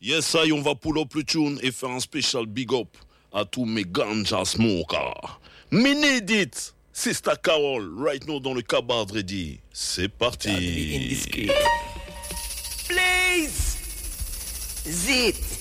Yes, I, on va pull up le tune et faire un spécial big up à tous mes ganja smokers. Me need it, Sister Carol, right now dans le Cabard Ready. C'est parti. Please, zit.